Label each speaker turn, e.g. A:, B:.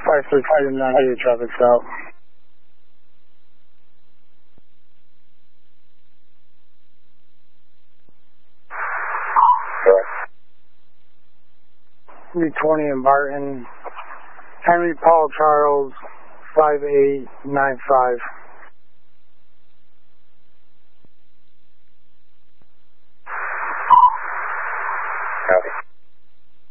A: 535 how your traffic south. B20 in Barton. Henry Paul Charles 5895.